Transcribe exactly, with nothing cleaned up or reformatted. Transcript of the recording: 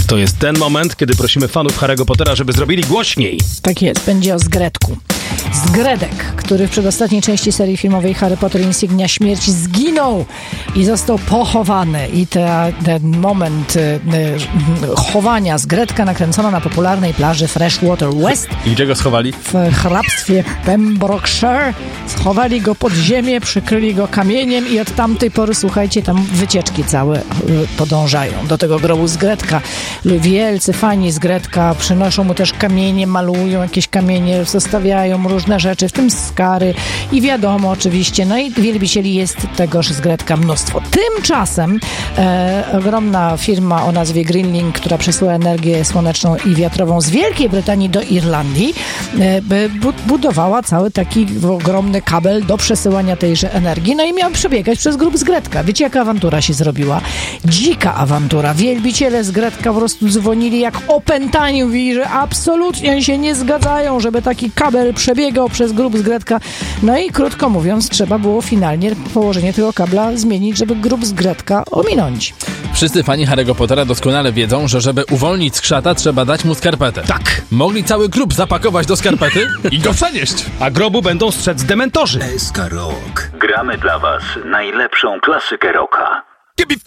To jest ten moment, kiedy prosimy fanów Harry'ego Pottera, żeby zrobili głośniej. Tak jest, będzie o Zgredku. Zgredek, który w przedostatniej części serii filmowej Harry Potter Insygnia Śmierci zginął i został pochowany. I te, ten moment y, y, chowania Zgredka nakręcono na popularnej plaży Freshwater West. I gdzie go schowali? W hrabstwie Pembrokeshire. Schowali go pod ziemię, przykryli go kamieniem i od tamtej pory, słuchajcie, tam wycieczki całe y, podążają do tego grobu Zgredka. Wielcy fani Zgredka przynoszą mu też kamienie, malują jakieś kamienie, zostawiają różne rzeczy, w tym skary i wiadomo oczywiście, no i wielbicieli jest tegoż Zgredka mnóstwo. Tymczasem e, ogromna firma o nazwie Greenlink, która przesyła energię słoneczną i wiatrową z Wielkiej Brytanii do Irlandii, e, bu- budowała cały taki ogromny kabel do przesyłania tejże energii, no i miał przebiegać przez grób Zgredka. Wiecie, jaka awantura się zrobiła? Dzika awantura. Wielbiciele Zgredka po prostu dzwonili jak opętani, mówili, że absolutnie się nie zgadzają, żeby taki kabel przebiegał przez grób Zgredka. No i krótko mówiąc, trzeba było finalnie położenie tego kabla zmienić, żeby grób Zgredka ominąć. Wszyscy fani Harry'ego Pottera doskonale wiedzą, że żeby uwolnić skrzata, trzeba dać mu skarpetę. Tak. Mogli cały grób zapakować do skarpety i go przenieść. A grobu będą strzec dementorzy. S K Rock. Gramy dla was najlepszą klasykę rocka.